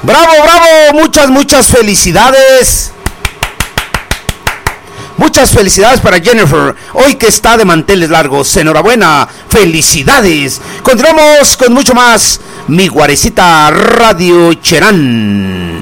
Bravo, bravo, muchas felicidades. Muchas felicidades para Jennifer, hoy que está de manteles largos. Enhorabuena, felicidades. Continuamos con mucho más. Mi Guarecita Radio Cherán.